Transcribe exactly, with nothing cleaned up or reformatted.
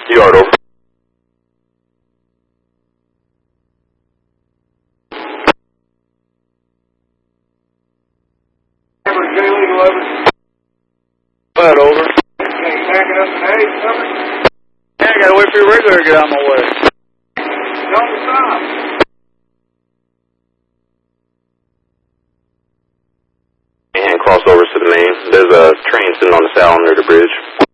Yard over. Flat over. Can you back it up to eight, something? Yeah, I gotta wait for your regular to get out of my way. Don't stop. And crossovers to the main. There's a train sitting on the saddle under the bridge.